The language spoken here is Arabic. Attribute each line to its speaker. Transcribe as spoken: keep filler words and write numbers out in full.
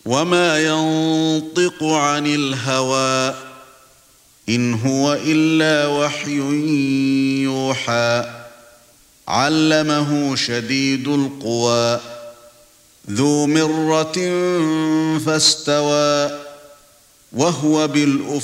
Speaker 1: وما ينطق عن الهوى إن هو إلا وحي يوحى علمه شديد القوى ذو مرة فاستوى وهو بالأفق